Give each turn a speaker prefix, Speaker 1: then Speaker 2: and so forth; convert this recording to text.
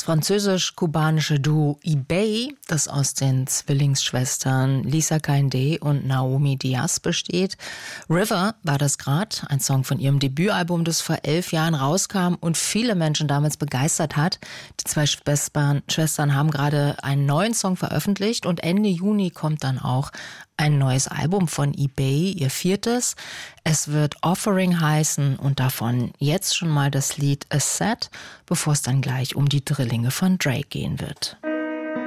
Speaker 1: französisch-kubanische Duo eBay, das aus den Zwillingsschwestern Lisa Kainde und Naomi Diaz besteht. River war das gerade, ein Song von ihrem Debütalbum, das vor 11 Jahren rauskam und viele Menschen damals begeistert hat. Die zwei Schwestern haben gerade einen neuen Song veröffentlicht und Ende Juni kommt dann auch ein neues Album von eBay, ihr 4. Es wird Offering heißen und davon jetzt schon mal das Lied A Set, bevor es dann gleich um die Drillinge von Drake gehen wird.